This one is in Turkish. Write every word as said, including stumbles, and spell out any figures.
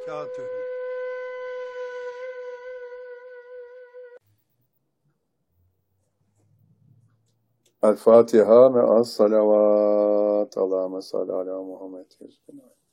وبركاته. الفاتحة مع الصلوات. اللهم صل على محمد.